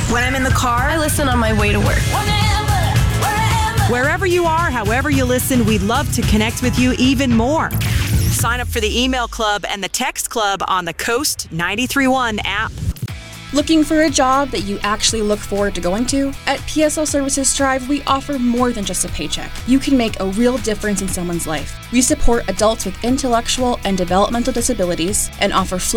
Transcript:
When I'm in the car, I listen on my way to work. Wherever you are, however you listen, we'd love to connect with you even more. Sign up for the email club and the text club on the Coast 93.1 app. Looking for a job that you actually look forward to going to? At PSL Services Strive, we offer more than just a paycheck. You can make a real difference in someone's life. We support adults with intellectual and developmental disabilities and offer